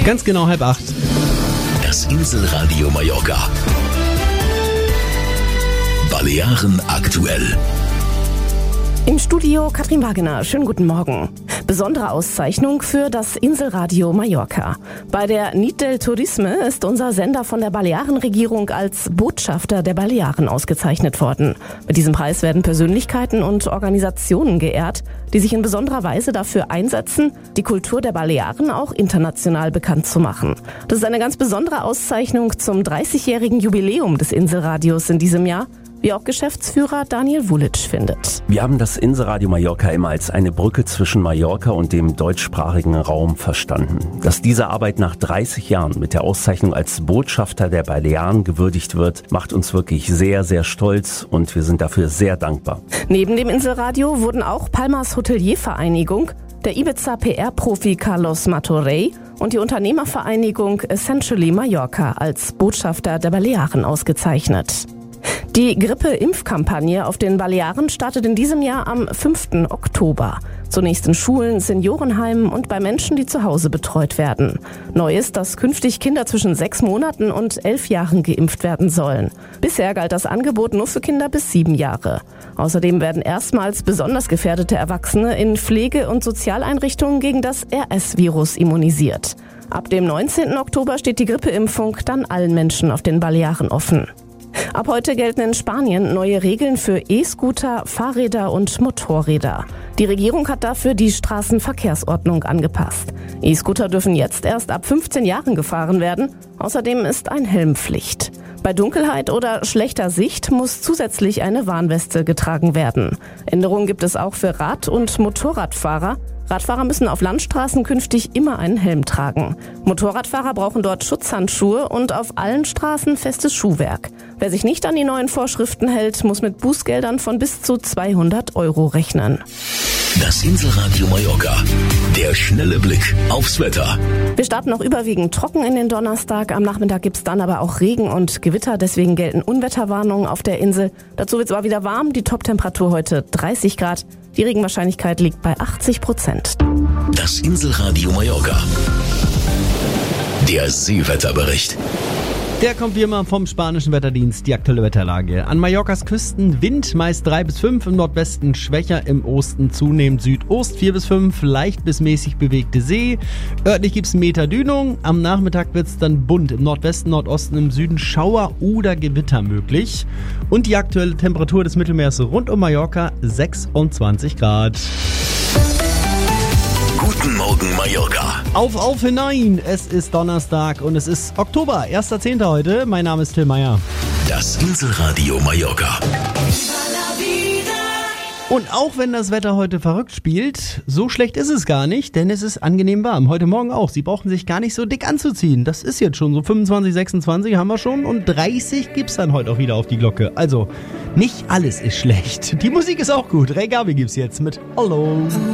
Ganz genau 7:30. Das Inselradio Mallorca. Balearen aktuell. Im Studio Katrin Wagener. Schönen guten Morgen. Besondere Auszeichnung für das Inselradio Mallorca. Bei der Nit del Turisme ist unser Sender von der Balearenregierung als Botschafter der Balearen ausgezeichnet worden. Mit diesem Preis werden Persönlichkeiten und Organisationen geehrt, die sich in besonderer Weise dafür einsetzen, die Kultur der Balearen auch international bekannt zu machen. Das ist eine ganz besondere Auszeichnung zum 30-jährigen Jubiläum des Inselradios in diesem Jahr, wie auch Geschäftsführer Daniel Vulic findet. Wir haben das Inselradio Mallorca immer als eine Brücke zwischen Mallorca und dem deutschsprachigen Raum verstanden. Dass diese Arbeit nach 30 Jahren mit der Auszeichnung als Botschafter der Balearen gewürdigt wird, macht uns wirklich sehr, sehr stolz und wir sind dafür sehr dankbar. Neben dem Inselradio wurden auch Palmas Hoteliervereinigung, der Ibiza-PR-Profi Carlos Martorell und die Unternehmervereinigung Essentially Mallorca als Botschafter der Balearen ausgezeichnet. Die Grippe-Impfkampagne auf den Balearen startet in diesem Jahr am 5. Oktober. Zunächst in Schulen, Seniorenheimen und bei Menschen, die zu Hause betreut werden. Neu ist, dass künftig Kinder zwischen 6 Monaten und 11 Jahren geimpft werden sollen. Bisher galt das Angebot nur für Kinder bis 7 Jahre. Außerdem werden erstmals besonders gefährdete Erwachsene in Pflege- und Sozialeinrichtungen gegen das RS-Virus immunisiert. Ab dem 19. Oktober steht die Grippeimpfung dann allen Menschen auf den Balearen offen. Ab heute gelten in Spanien neue Regeln für E-Scooter, Fahrräder und Motorräder. Die Regierung hat dafür die Straßenverkehrsordnung angepasst. E-Scooter dürfen jetzt erst ab 15 Jahren gefahren werden. Außerdem ist ein Helm Pflicht. Bei Dunkelheit oder schlechter Sicht muss zusätzlich eine Warnweste getragen werden. Änderungen gibt es auch für Rad- und Motorradfahrer. Radfahrer müssen auf Landstraßen künftig immer einen Helm tragen. Motorradfahrer brauchen dort Schutzhandschuhe und auf allen Straßen festes Schuhwerk. Wer sich nicht an die neuen Vorschriften hält, muss mit Bußgeldern von bis zu 200 € rechnen. Das Inselradio Mallorca. Der schnelle Blick aufs Wetter. Wir starten noch überwiegend trocken in den Donnerstag. Am Nachmittag gibt's dann aber auch Regen und Gewitter. Deswegen gelten Unwetterwarnungen auf der Insel. Dazu wird's aber wieder warm. Die Toptemperatur heute 30 Grad. Die Regenwahrscheinlichkeit liegt bei 80%. Das Inselradio Mallorca. Der Seewetterbericht. Der kommt wie immer vom spanischen Wetterdienst, die aktuelle Wetterlage. An Mallorcas Küsten Wind meist 3 bis 5, im Nordwesten schwächer, im Osten zunehmend Südost 4 bis 5, leicht bis mäßig bewegte See. Örtlich gibt es Meter Dünung, am Nachmittag wird es dann bunt, im Nordwesten, Nordosten, im Süden Schauer oder Gewitter möglich. Und die aktuelle Temperatur des Mittelmeers rund um Mallorca 26 Grad. Guten Morgen Mallorca. Auf hinein! Es ist Donnerstag und es ist Oktober, 1.10. heute. Mein Name ist Till Meyer. Das Inselradio Mallorca. Und auch wenn das Wetter heute verrückt spielt, so schlecht ist es gar nicht, denn es ist angenehm warm. Heute Morgen auch. Sie brauchen sich gar nicht so dick anzuziehen. Das ist jetzt schon so 25, 26 haben wir schon und 30 gibt's dann heute auch wieder auf die Glocke. Also, nicht alles ist schlecht. Die Musik ist auch gut. Ray Gabi gibt's jetzt mit Hello.